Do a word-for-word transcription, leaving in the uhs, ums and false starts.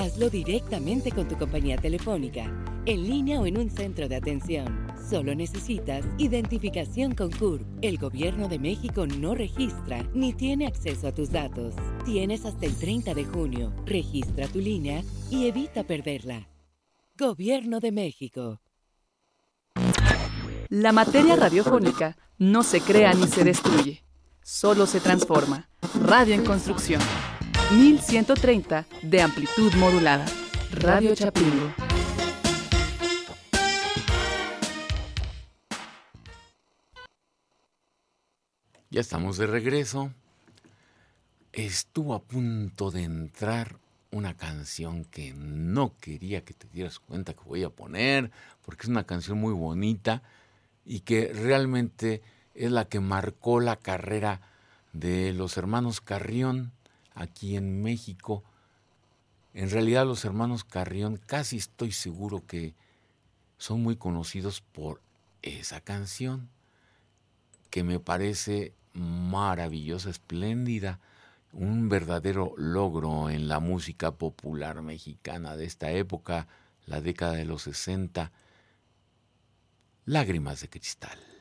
Hazlo directamente con tu compañía telefónica, en línea o en un centro de atención. Solo necesitas identificación con C U R P. El Gobierno de México no registra ni tiene acceso a tus datos. Tienes hasta el treinta de junio. Registra tu línea y evita perderla. Gobierno de México. La materia radiofónica no se crea ni se destruye, solo se transforma. Radio en construcción. mil ciento treinta de amplitud modulada. Radio Chapingo. Ya estamos de regreso. Estuvo a punto de entrar una canción que no quería que te dieras cuenta que voy a poner, porque es una canción muy bonita y que realmente es la que marcó la carrera de los hermanos Carrión aquí en México. En realidad los hermanos Carrión casi estoy seguro que son muy conocidos por esa canción, que me parece maravillosa, espléndida, un verdadero logro en la música popular mexicana de esta época, la década de los sesenta, Lágrimas de Cristal.